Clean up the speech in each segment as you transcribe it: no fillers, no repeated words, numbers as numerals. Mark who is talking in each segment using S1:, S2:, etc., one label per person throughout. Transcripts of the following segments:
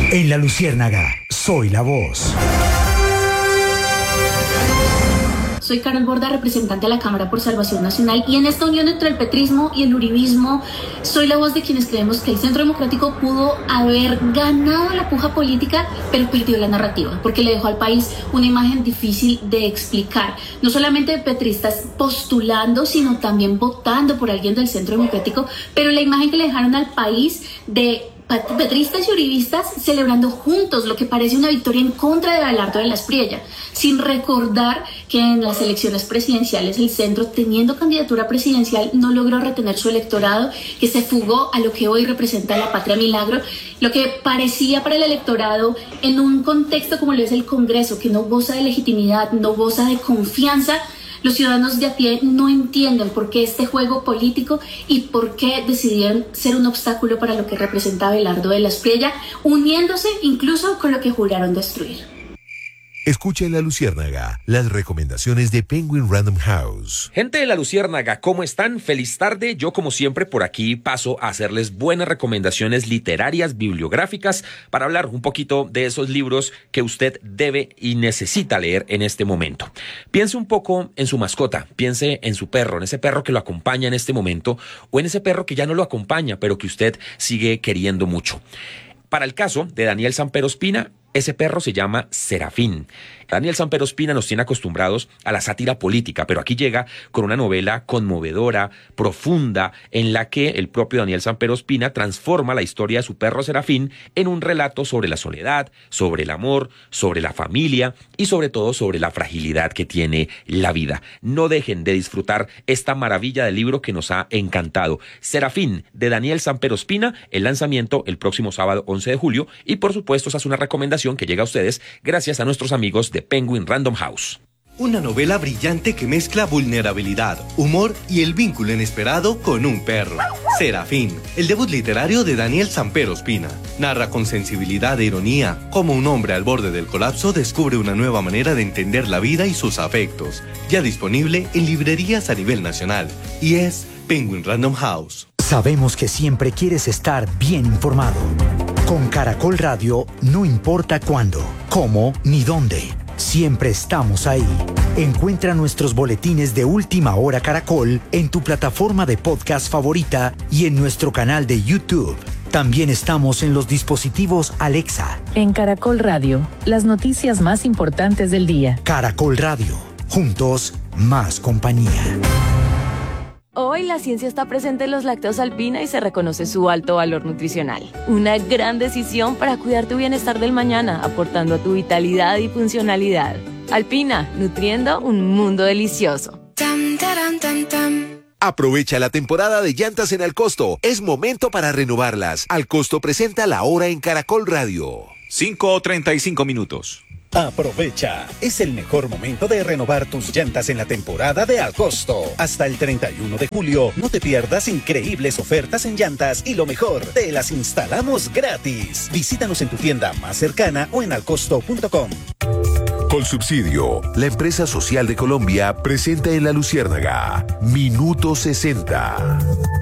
S1: En La Luciérnaga, soy la voz.
S2: Soy Carol Borda, representante de la Cámara por Salvación Nacional, y en esta unión entre el petrismo y el uribismo soy la voz de quienes creemos que el Centro Democrático pudo haber ganado la puja política, pero perdió la narrativa, porque le dejó al país una imagen difícil de explicar, no solamente de petristas postulando, sino también votando por alguien del Centro Democrático, pero la imagen que le dejaron al país de petristas y uribistas celebrando juntos lo que parece una victoria en contra de Abelardo de la Espriella, sin recordar que en las elecciones presidenciales el centro, teniendo candidatura presidencial, no logró retener su electorado, que se fugó a lo que hoy representa la Patria Milagro, lo que parecía para el electorado en un contexto como lo es el Congreso, que no goza de legitimidad, no goza de confianza. Los ciudadanos de a pie no entienden por qué este juego político y por qué decidieron ser un obstáculo para lo que representa Abelardo de la Espriella, uniéndose incluso con lo que juraron destruir.
S3: Escucha en La Luciérnaga las recomendaciones de Penguin Random House.
S4: Gente de La Luciérnaga, ¿cómo están? Feliz tarde. Yo, como siempre, por aquí paso a hacerles buenas recomendaciones literarias, bibliográficas, para hablar un poquito de esos libros que usted debe y necesita leer en este momento. Piense un poco en su mascota, piense en su perro, en ese perro que lo acompaña en este momento, o en ese perro que ya no lo acompaña, pero que usted sigue queriendo mucho. Para el caso de Daniel Samper Ospina, ese perro se llama Serafín. Daniel Samper Ospina nos tiene acostumbrados a la sátira política, pero aquí llega con una novela conmovedora, profunda, en la que el propio Daniel Samper Ospina transforma la historia de su perro Serafín en un relato sobre la soledad, sobre el amor, sobre la familia y sobre todo sobre la fragilidad que tiene la vida. No dejen de disfrutar esta maravilla de libro que nos ha encantado. Serafín, de Daniel Samper Ospina, el lanzamiento el próximo sábado 11 de julio, y por supuesto esa es una recomendación que llega a ustedes gracias a nuestros amigos de Penguin Random House.
S5: Una novela brillante que mezcla vulnerabilidad, humor y el vínculo inesperado con un perro. Serafín, el debut literario de Daniel Samper Ospina. Narra con sensibilidad e ironía cómo un hombre al borde del colapso descubre una nueva manera de entender la vida y sus afectos. Ya disponible en librerías a nivel nacional. Y es Penguin Random House.
S1: Sabemos que siempre quieres estar bien informado. Con Caracol Radio, no importa cuándo, cómo ni dónde. Siempre estamos ahí. Encuentra nuestros boletines de Última Hora Caracol en tu plataforma de podcast favorita y en nuestro canal de YouTube. También estamos en los dispositivos Alexa.
S6: En Caracol Radio, las noticias más importantes del día.
S1: Caracol Radio. Juntos, más compañía.
S7: Hoy la ciencia está presente en los lácteos Alpina y se reconoce su alto valor nutricional. Una gran decisión para cuidar tu bienestar del mañana, aportando a tu vitalidad y funcionalidad. Alpina, nutriendo un mundo delicioso.
S3: Aprovecha la temporada de llantas en Alcosto. Es momento para renovarlas. Alcosto presenta La Hora en Caracol Radio.
S8: 5:35.
S9: Aprovecha, es el mejor momento de renovar tus llantas en la temporada de Alcosto. Hasta el 31 de julio, no te pierdas increíbles ofertas en llantas y lo mejor, te las instalamos gratis. Visítanos en tu tienda más cercana o en alcosto.com.
S3: Colsubsidio, la empresa social de Colombia, presenta en La Luciérnaga Minuto 60.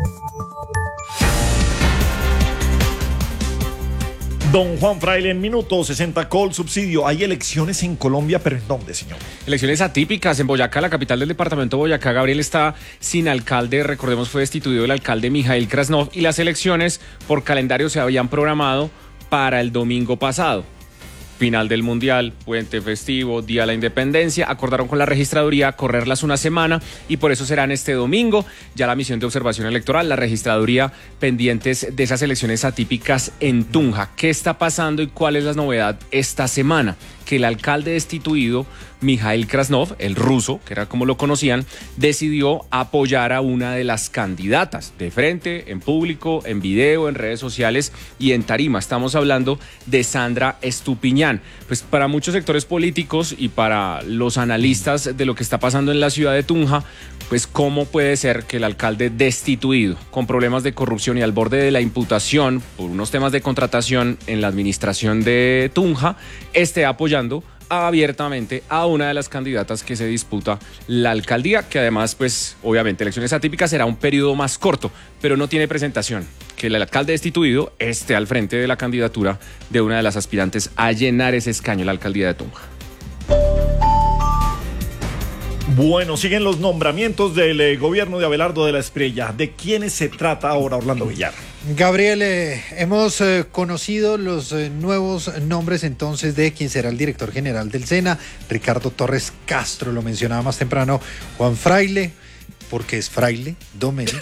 S10: Don Juan Fraile, en Minuto 60, Colsubsidio. Hay elecciones en Colombia, pero ¿en dónde, señor?
S11: Elecciones atípicas en Boyacá, la capital del departamento de Boyacá. Gabriel está sin alcalde, recordemos fue destituido el alcalde Mijail Krasnov, y las elecciones por calendario se habían programado para el domingo pasado. Final del Mundial, puente festivo, Día de la Independencia, acordaron con la registraduría correrlas una semana y por eso serán este domingo. Ya la misión de observación electoral, la registraduría pendientes de esas elecciones atípicas en Tunja. ¿Qué está pasando y cuál es la novedad esta semana? Que el alcalde destituido, Mijail Krasnov, el ruso, que era como lo conocían, decidió apoyar a una de las candidatas de frente, en público, en video, en redes sociales y en tarima. Estamos hablando de Sandra Estupiñán. Pues para muchos sectores políticos y para los analistas de lo que está pasando en la ciudad de Tunja, pues cómo puede ser que el alcalde destituido, con problemas de corrupción y al borde de la imputación por unos temas de contratación en la administración de Tunja, esté apoyando abiertamente a una de las candidatas que se disputa la alcaldía, que además, pues obviamente elecciones atípicas será un periodo más corto, pero no tiene presentación. que el alcalde destituido esté al frente de la candidatura de una de las aspirantes a llenar ese escaño, la alcaldía de Tunja.
S10: Bueno, siguen los nombramientos del gobierno de Abelardo de la Espriella. ¿De quiénes se trata ahora, Orlando Villar?
S12: Gabriel, hemos conocido los nuevos nombres entonces de quien será el director general del SENA, Ricardo Torres Castro, lo mencionaba más temprano Juan Fraile, porque es fraile, Domenico.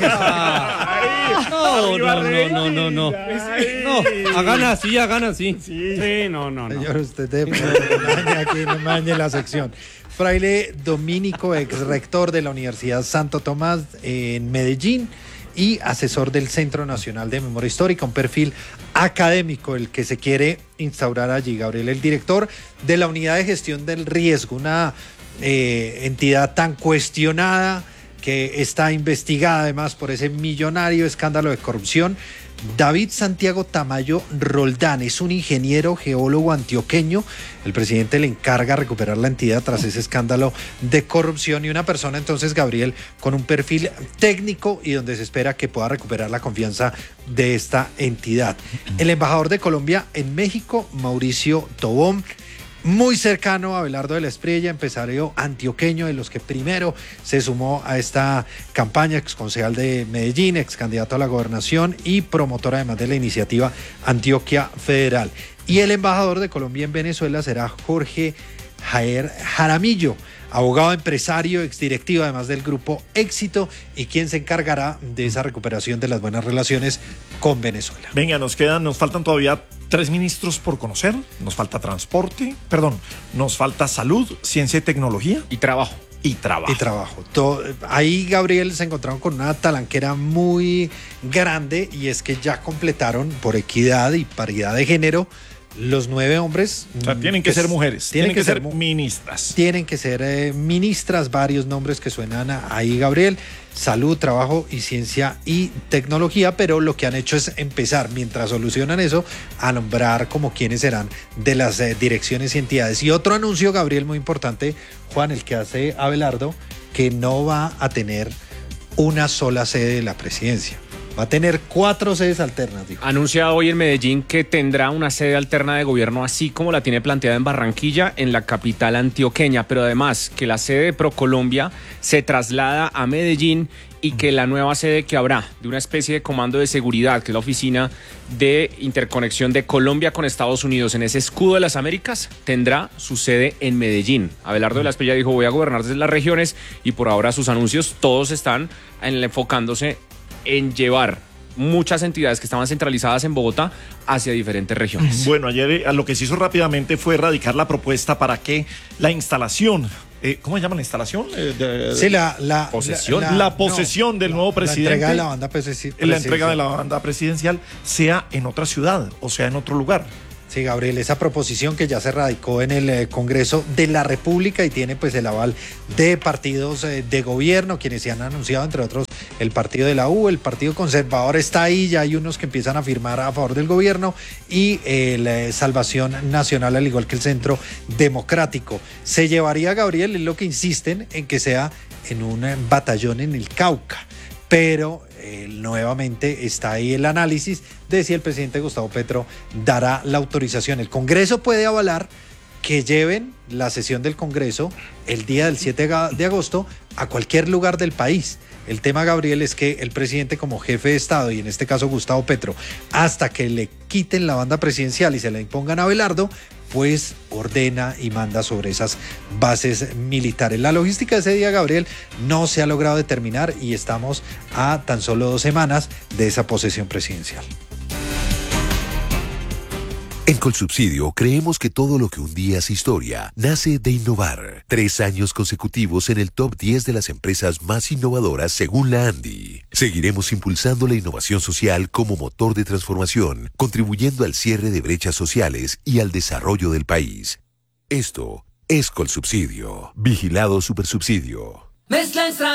S13: No, hagan así. Sí, no.
S12: Señor, usted no mañe la sección. Fraile Dominico, ex rector de la Universidad Santo Tomás en Medellín y asesor del Centro Nacional de Memoria Histórica, un perfil académico el que se quiere instaurar allí. Gabriel, el director de la Unidad de Gestión del Riesgo, una entidad tan cuestionada que está investigada además por ese millonario escándalo de corrupción. David Santiago Tamayo Roldán es un ingeniero geólogo antioqueño. El presidente le encarga recuperar la entidad tras ese escándalo de corrupción y una persona entonces, Gabriel, con un perfil técnico y donde se espera que pueda recuperar la confianza de esta entidad. El embajador de Colombia en México, Mauricio Tobón, muy cercano a Abelardo de la Espriella, empresario antioqueño de los que primero se sumó a esta campaña, ex concejal de Medellín, ex candidato a la gobernación y promotor además de la iniciativa Antioquia Federal. Y el embajador de Colombia en Venezuela será Jorge Jair Jaramillo, abogado, empresario, exdirectivo además del grupo Éxito y quien se encargará de esa recuperación de las buenas relaciones con Venezuela.
S10: Venga, nos faltan todavía 3 ministros por conocer. Nos falta nos falta salud, ciencia y tecnología.
S11: Y trabajo.
S12: Ahí, Gabriel, se encontraron con una talanquera muy grande y es que ya completaron por equidad y paridad de género los 9 hombres.
S10: O sea, tienen que ser mujeres, tienen que ser ministras.
S12: Tienen que ser ministras, varios nombres que suenan ahí, Gabriel. Salud, trabajo y ciencia y tecnología, pero lo que han hecho es empezar, mientras solucionan eso, a nombrar como quienes serán de las direcciones y entidades. Y otro anuncio, Gabriel, muy importante, Juan, el que hace Abelardo, que no va a tener una sola sede de la presidencia. Va a tener 4 sedes alternas, dijo.
S11: Anuncia hoy en Medellín que tendrá una sede alterna de gobierno, así como la tiene planteada en Barranquilla, en la capital antioqueña, pero además que la sede de ProColombia se traslada a Medellín y que la nueva sede que habrá de una especie de comando de seguridad, que es la oficina de interconexión de Colombia con Estados Unidos en ese escudo de las Américas, tendrá su sede en Medellín. Abelardo de la Espriella dijo: voy a gobernar desde las regiones, y por ahora sus anuncios todos están enfocándose en llevar muchas entidades que estaban centralizadas en Bogotá hacia diferentes regiones.
S10: Bueno, ayer lo que se hizo rápidamente fue erradicar la propuesta para que la instalación, ¿cómo se llama la instalación?
S12: Sí, la
S10: posesión del nuevo presidente.
S12: La entrega de la banda presidencial.
S10: La entrega de la banda presidencial sea en otra ciudad, o sea, en otro lugar.
S12: Sí, Gabriel, esa proposición que ya se radicó en el Congreso de la República y tiene pues el aval de partidos de gobierno, quienes se han anunciado, entre otros, el partido de la U, el Partido Conservador está ahí, ya hay unos que empiezan a firmar a favor del gobierno, y el Salvación Nacional, al igual que el Centro Democrático. Se llevaría, Gabriel, es lo que insisten en que sea en un batallón en el Cauca, pero nuevamente está ahí el análisis de si el presidente Gustavo Petro dará la autorización. El Congreso puede avalar que lleven la sesión del Congreso el día del 7 de agosto a cualquier lugar del país. El tema, Gabriel, es que el presidente, como jefe de Estado, y en este caso Gustavo Petro, hasta que le quiten la banda presidencial y se la impongan a Abelardo, pues ordena y manda sobre esas bases militares. La logística de ese día, Gabriel, no se ha logrado determinar y estamos a tan solo 2 semanas de esa posesión presidencial.
S3: En Colsubsidio creemos que todo lo que un día es historia nace de innovar. 3 años consecutivos en el top 10 de las empresas más innovadoras según la ANDI. Seguiremos impulsando la innovación social como motor de transformación, contribuyendo al cierre de brechas sociales y al desarrollo del país. Esto es Colsubsidio. Vigilado Supersubsidio.
S14: Mezcla extra